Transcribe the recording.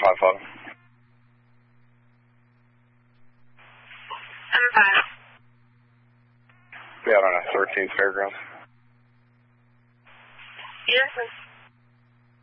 live photo. Yeah, I don't know, 13th Fairgrounds. Yes,